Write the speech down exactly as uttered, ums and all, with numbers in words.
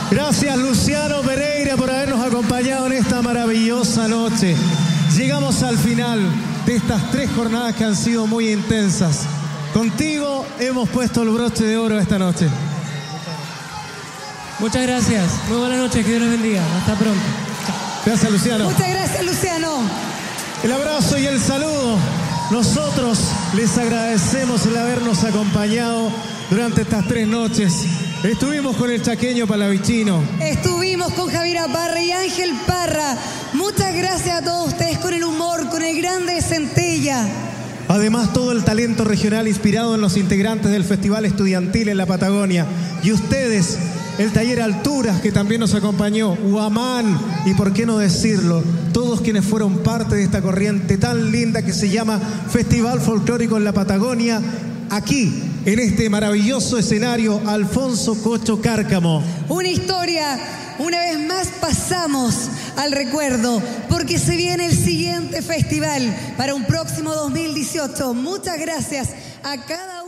Gracias, Luciano Pereira, por habernos acompañado en esta maravillosa noche. Llegamos al final de estas tres jornadas que han sido muy intensas. Contigo hemos puesto el broche de oro esta noche. Muchas gracias. Muy buenas noches. Que Dios les bendiga. Hasta pronto. Gracias, Luciano. Muchas gracias, Luciano. El abrazo y el saludo. Nosotros les agradecemos el habernos acompañado durante estas tres noches. Estuvimos con el chaqueño Palavicino. Estuvimos con Javiera Parra y Ángel Parra. Muchas gracias a todos ustedes con el humor, con el grande de Centella. Además, todo el talento regional inspirado en los integrantes del Festival Estudiantil en la Patagonia. Y ustedes, el taller Alturas, que también nos acompañó, Huamán, y por qué no decirlo, todos quienes fueron parte de esta corriente tan linda que se llama Festival Folclórico en la Patagonia, aquí, en este maravilloso escenario, Alfonso Cocho Cárcamo. Una historia, una vez más pasamos al recuerdo, porque se viene el siguiente festival para un próximo dos mil dieciocho. Muchas gracias a cada uno.